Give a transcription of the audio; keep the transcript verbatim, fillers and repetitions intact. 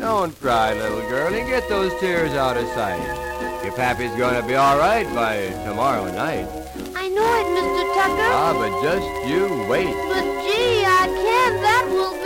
Don't cry, little girlie. Get those tears out of sight. Your pappy's going to be all right by tomorrow night. I know it, Mister Tucker. Ah, but just you wait. But gee, I can't. That will be